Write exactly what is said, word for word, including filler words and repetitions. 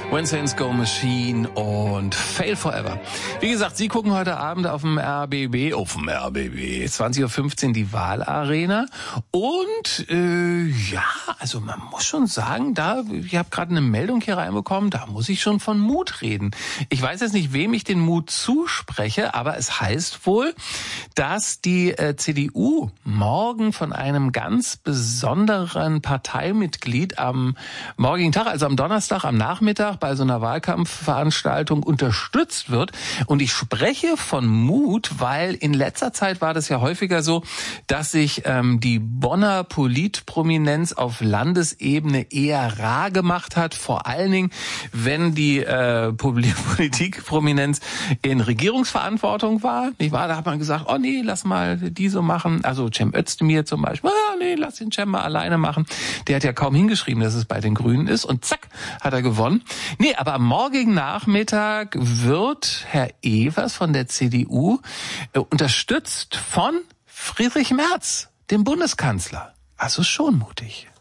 When Saints Go Machine und Fail Forever. Wie gesagt, Sie gucken heute Abend auf dem R B B, auf dem R B B, zwanzig Uhr fünfzehn die Wahlarena. Und äh, ja, also man muss schon sagen, da, ich habe gerade eine Meldung hier reinbekommen, da muss ich schon von Mut reden. Ich weiß jetzt nicht, wem ich den Mut zuspreche, aber es heißt wohl, dass die äh, C D U morgen von einem ganz besonderen Parteimitglied am morgigen Tag, also am Donnerstag, am Nachmittag, bei so einer Wahlkampfveranstaltung unterstützt wird. Und ich spreche von Mut, weil in letzter Zeit war das ja häufiger so, dass sich ähm, die Bonner Politprominenz auf Landesebene eher rar gemacht hat, vor allen Dingen, wenn die äh, Politikprominenz in Regierungsverantwortung war. Nicht wahr? Da hat man gesagt, oh nee, lass mal die so machen. Also Cem Özdemir zum Beispiel, oh nee, lass den Cem mal alleine machen. Der hat ja kaum hingeschrieben, dass es bei den Grünen ist. Und zack, hat er gewonnen. Nee, aber am morgigen Nachmittag wird Herr Evers von der C D U äh, unterstützt von Friedrich Merz, dem Bundeskanzler. Also schon mutig.